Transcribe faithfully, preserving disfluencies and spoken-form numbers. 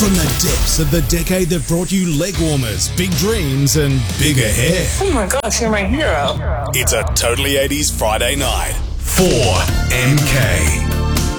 From the depths of the decade that brought you leg warmers, big dreams, and bigger hair. Oh my gosh, you're my hero. It's a Totally eighties Friday night. four M K.